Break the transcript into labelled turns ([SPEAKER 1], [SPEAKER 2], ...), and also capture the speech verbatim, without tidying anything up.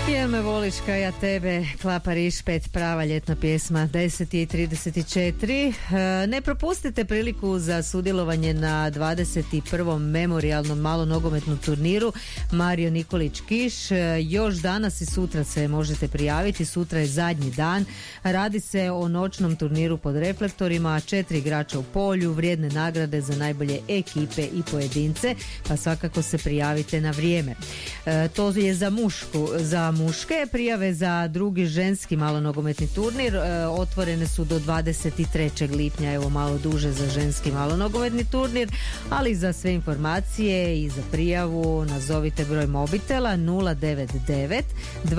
[SPEAKER 1] Jel me voliš ka ja tebe, Klapa Rišpet, prava ljetna pjesma, deset i trideset četiri. E, ne propustite priliku za sudjelovanje na dvadeset prvom memorijalnom malonogometnom turniru Mario Nikolić Kiš. E, još danas i sutra se možete prijaviti, sutra je zadnji dan. Radi se o noćnom turniru pod reflektorima, četiri igrača u polju, vrijedne nagrade za najbolje ekipe i pojedince, pa svakako se prijavite na vrijeme. E, to je za mušku, za muške. Prijave za drugi ženski malonogometni turnir e, otvorene su do dvadeset trećeg lipnja, evo malo duže za ženski malonogometni turnir, ali za sve informacije i za prijavu nazovite broj mobitela nula devet devet